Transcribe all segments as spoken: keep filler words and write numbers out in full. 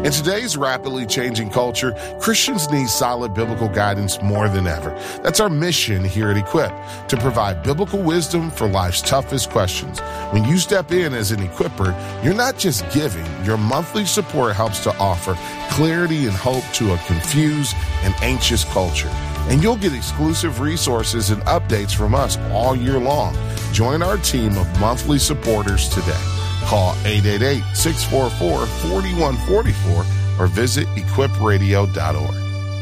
In today's rapidly changing culture, Christians need solid biblical guidance more than ever. That's our mission here at Equip, to provide biblical wisdom for life's toughest questions. When you step in as an equipper, you're not just giving. Your monthly support helps to offer clarity and hope to a confused and anxious culture. And you'll get exclusive resources and updates from us all year long. Join our team of monthly supporters today. Call eight eight eight, six four four, four one four four or visit equip radio dot org.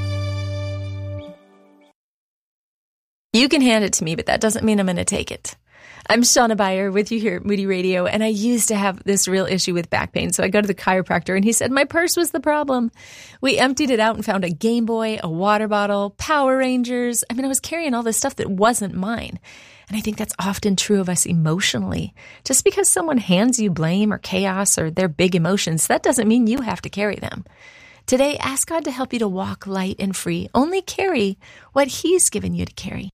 You can hand it to me, but that doesn't mean I'm going to take it. I'm Shauna Beyer with you here at Moody Radio, and I used to have this real issue with back pain, so I go to the chiropractor, and he said my purse was the problem. We emptied it out and found a Game Boy, a water bottle, Power Rangers. I mean, I was carrying all this stuff that wasn't mine. And I think that's often true of us emotionally. Just because someone hands you blame or chaos or their big emotions, that doesn't mean you have to carry them. Today, ask God to help you to walk light and free. Only carry what He's given you to carry.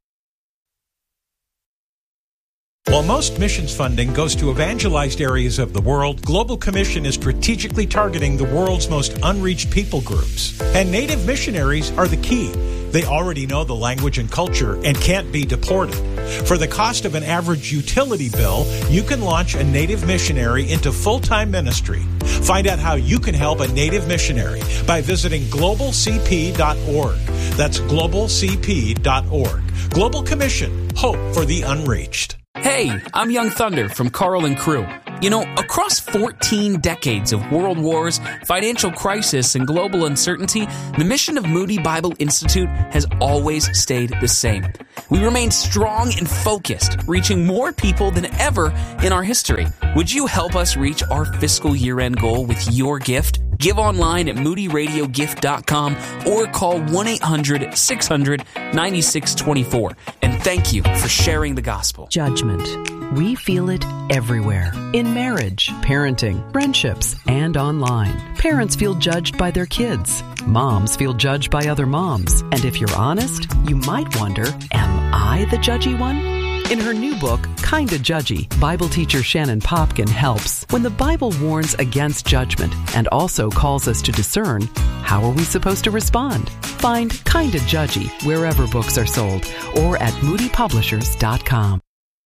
While most missions funding goes to evangelized areas of the world, Global Commission is strategically targeting the world's most unreached people groups. And Native missionaries are the key. They already know the language and culture and can't be deported. For the cost of an average utility bill, you can launch a Native missionary into full-time ministry. Find out how you can help a Native missionary by visiting global c p dot org. That's global c p dot org. Global Commission, hope for the unreached. Hey, I'm Young Thunder from Carl and Crew. You know, across fourteen decades of world wars, financial crisis, and global uncertainty, the mission of Moody Bible Institute has always stayed the same. We remain strong and focused, reaching more people than ever in our history. Would you help us reach our fiscal year-end goal with your gift? Give online at moody radio gift dot com or call one eight hundred six hundred nine six two four. And thank you for sharing the gospel. Judgment. We feel it everywhere. In marriage, parenting, friendships, and online. Parents feel judged by their kids. Moms feel judged by other moms. And if you're honest, you might wonder, am I the judgy one? In her new book, Kinda Judgy, Bible teacher Shannon Popkin helps. When the Bible warns against judgment and also calls us to discern, how are we supposed to respond? Find Kinda Judgy wherever books are sold or at moody publishers dot com.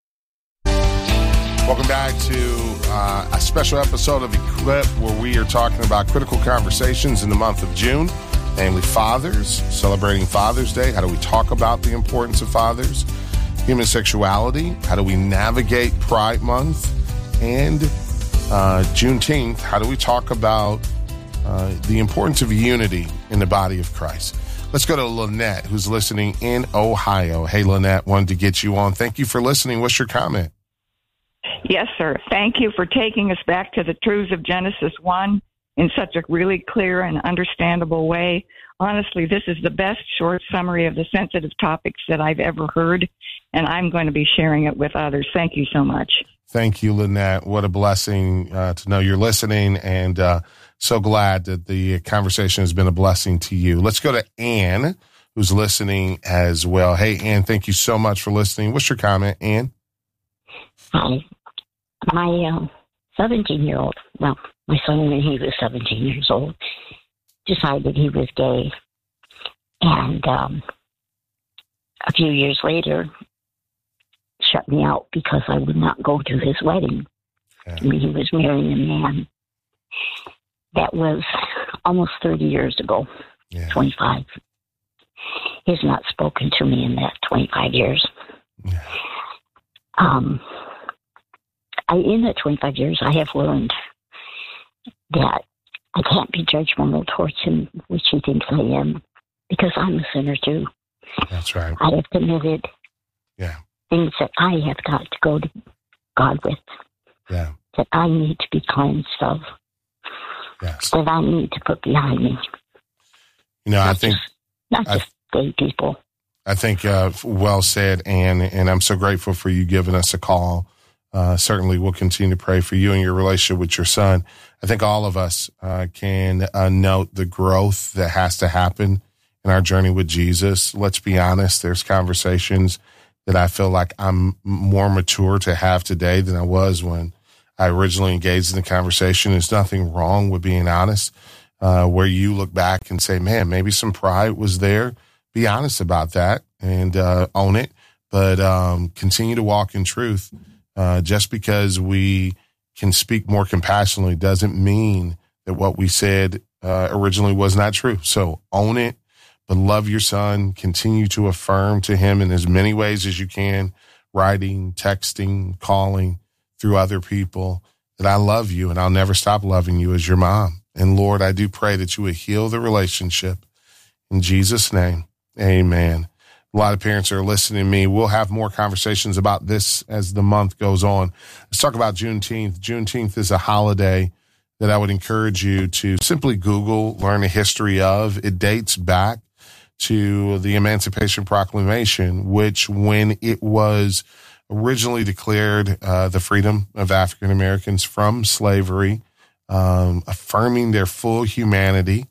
Welcome back to uh, a special episode of Equip, where we are talking about critical conversations in the month of June, namely fathers, celebrating Father's Day. How do we talk about the importance of fathers? Human sexuality, how do we navigate Pride Month? And uh, Juneteenth, how do we talk about uh, the importance of unity in the body of Christ? Let's go to Lynette, who's listening in Ohio. Hey, Lynette, wanted to get you on. Thank you for listening. What's your comment? Yes, sir. Thank you for taking us back to the truths of Genesis one in such a really clear and understandable way. Honestly, this is the best short summary of the sensitive topics that I've ever heard, and I'm going to be sharing it with others. Thank you so much. Thank you, Lynette. What a blessing uh, to know you're listening, and uh, so glad that the conversation has been a blessing to you. Let's go to Ann, who's listening as well. Hey, Ann, thank you so much for listening. What's your comment, Ann? Hi. My um, seventeen-year-old, well, my son, when he was seventeen years old, decided he was gay. And um, a few years later, shut me out because I would not go to his wedding. Yeah. I mean, he was marrying a man. That was almost thirty years ago, yeah. twenty-five. He's not spoken to me in that twenty-five years. Yeah. Um. I, in that twenty-five years, I have learned that I can't be judgmental towards him, which he thinks I am, because I'm a sinner too. That's right. I have committed yeah. things that I have got to go to God with, yeah. that I need to be cleansed of, yes. that I need to put behind me. You know, not I think... Just, not I, just gay people. I think uh, well said, Ann, and I'm so grateful for you giving us a call. Uh, certainly we'll continue to pray for you and your relationship with your son. I think all of us uh, can uh, note the growth that has to happen in our journey with Jesus. Let's be honest. There's conversations that I feel like I'm more mature to have today than I was when I originally engaged in the conversation. There's nothing wrong with being honest. uh, where you look back and say, man, maybe some pride was there. Be honest about that and uh, own it, but um, continue to walk in truth. Uh, just because we can speak more compassionately doesn't mean that what we said uh, originally was not true. So own it, but love your son. Continue to affirm to him in as many ways as you can, writing, texting, calling, through other people, that I love you and I'll never stop loving you as your mom. And Lord, I do pray that you would heal the relationship. In Jesus' name, amen. A lot of parents are listening to me. We'll have more conversations about this as the month goes on. Let's talk about Juneteenth. Juneteenth is a holiday that I would encourage you to simply Google, learn the history of. It dates back to the Emancipation Proclamation, which when it was originally declared uh, the freedom of African Americans from slavery, um, affirming their full humanity.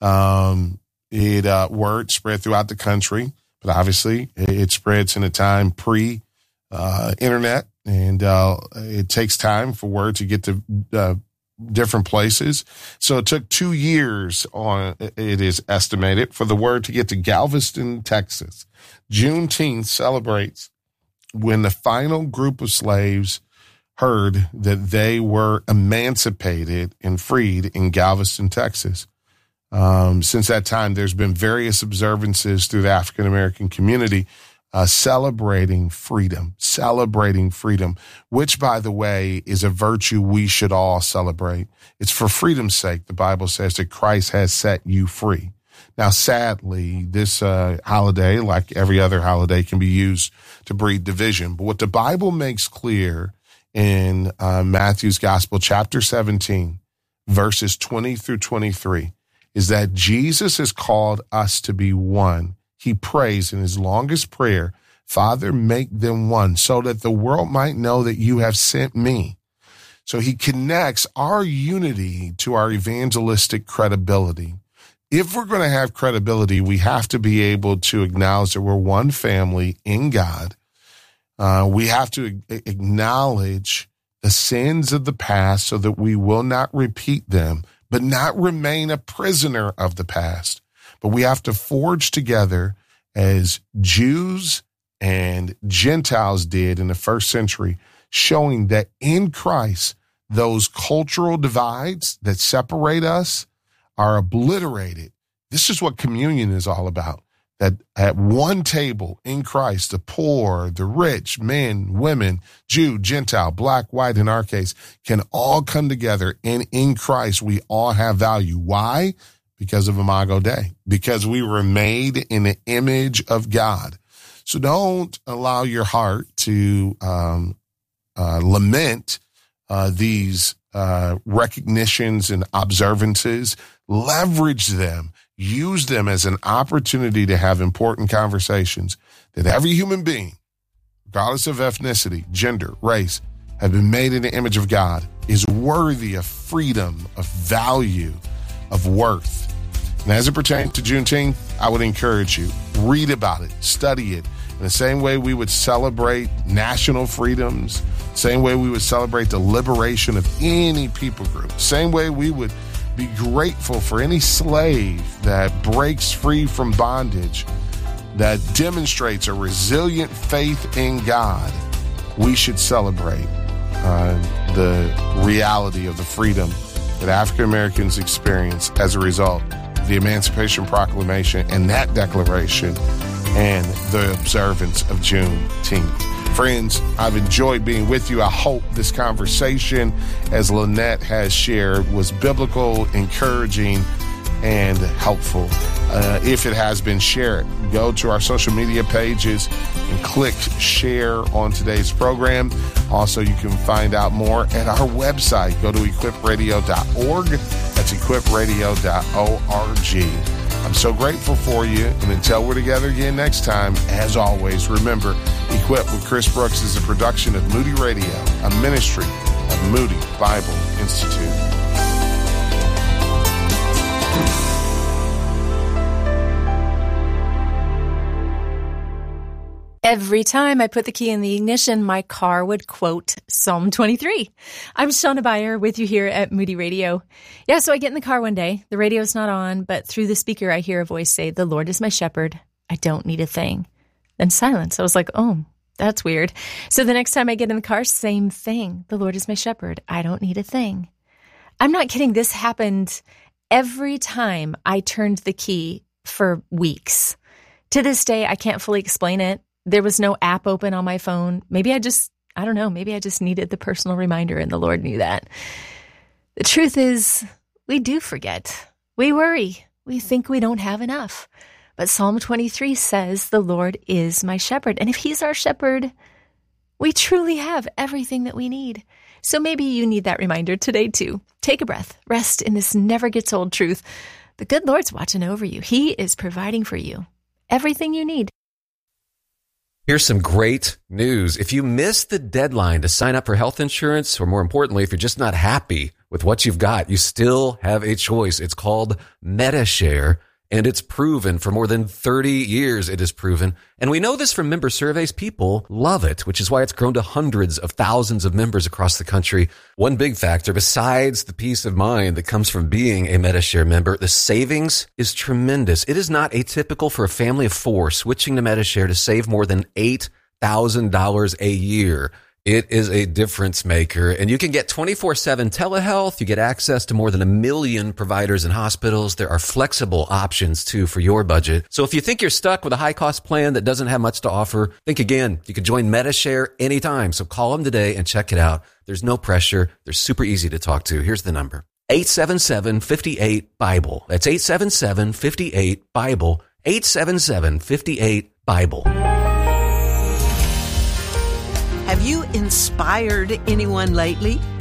Um, it uh, word spread throughout the country, but obviously it, it spreads in a time pre uh, internet, and uh, it takes time for word to get to uh, different places. So it took two years on, it is estimated, for the word to get to Galveston, Texas. Juneteenth celebrates when the final group of slaves heard that they were emancipated and freed in Galveston, Texas. Um, since that time, there's been various observances through the African American community uh, celebrating freedom, celebrating freedom, which, by the way, is a virtue we should all celebrate. It's for freedom's sake. The Bible says that Christ has set you free. Now, sadly, this uh, holiday, like every other holiday, can be used to breed division. But what the Bible makes clear in uh, Matthew's Gospel, chapter seventeen, verses twenty through twenty-three, is that Jesus has called us to be one. He prays in his longest prayer, Father, make them one, so that the world might know that you have sent me. So he connects our unity to our evangelistic credibility. If we're going to have credibility, we have to be able to acknowledge that we're one family in God. Uh, we have to acknowledge the sins of the past so that we will not repeat them, but not remain a prisoner of the past. But we have to forge together as Jews and Gentiles did in the first century, showing that in Christ, those cultural divides that separate us are obliterated. This is what communion is all about. That at one table in Christ, the poor, the rich, men, women, Jew, Gentile, black, white, in our case, can all come together. And in Christ, we all have value. Why? Because of Imago Dei. Because we were made in the image of God. So don't allow your heart to um, uh, lament uh, these uh, recognitions and observances. Leverage them. Use them as an opportunity to have important conversations that every human being, regardless of ethnicity, gender, race, have been made in the image of God, is worthy of freedom, of value, of worth. And as it pertains to Juneteenth, I would encourage you, read about it, study it. In the same way we would celebrate national freedoms, same way we would celebrate the liberation of any people group, same way we would be grateful for any slave that breaks free from bondage, that demonstrates a resilient faith in God. We should celebrate uh, the reality of the freedom that African Americans experience as a result of the Emancipation Proclamation and that declaration and the observance of Juneteenth. Friends, I've enjoyed being with you. I hope this conversation, as Lynette has shared, was biblical, encouraging, and helpful. Uh, if it has been, share it. Go to our social media pages and click share on today's program. Also, you can find out more at our website. Go to equip radio dot org. That's equip radio dot org. I'm so grateful for you. And until we're together again next time, as always, remember, Equip with Chris Brooks is a production of Moody Radio, a ministry of Moody Bible Institute. Every time I put the key in the ignition, my car would quote Psalm twenty-three. I'm Shauna Beyer with you here at Moody Radio. Yeah, so I get in the car one day. The radio's not on, but through the speaker, I hear a voice say, "The Lord is my shepherd. I don't need a thing." Then silence. I was like, oh, that's weird. So the next time I get in the car, same thing. "The Lord is my shepherd. I don't need a thing." I'm not kidding. This happened every time I turned the key for weeks. To this day, I can't fully explain it. There was no app open on my phone. Maybe I just, I don't know, maybe I just needed the personal reminder and the Lord knew that. The truth is, we do forget. We worry. We think we don't have enough. But Psalm twenty-three says, "The Lord is my shepherd." And if he's our shepherd, we truly have everything that we need. So maybe you need that reminder today too. Take a breath. Rest in this never gets old truth. The good Lord's watching over you. He is providing for you everything you need. Here's some great news. If you missed the deadline to sign up for health insurance, or more importantly, if you're just not happy with what you've got, you still have a choice. It's called MediShare, and it's proven for more than thirty years. It is proven. And we know this from member surveys. People love it, which is why it's grown to hundreds of thousands of members across the country. One big factor, besides the peace of mind that comes from being a MediShare member, the savings is tremendous. It is not atypical for a family of four switching to MediShare to save more than eight thousand dollars a year. It is a difference maker, and you can get twenty-four seven telehealth. You get access to more than a million providers and hospitals. There are flexible options, too, for your budget. So if you think you're stuck with a high-cost plan that doesn't have much to offer, think again. You can join MediShare anytime, so call them today and check it out. There's no pressure. They're super easy to talk to. Here's the number. eight seven seven, five eight, BIBLE. That's eight seven seven, five eight, BIBLE. eight seven seven, five eight, BIBLE. Have you inspired anyone lately?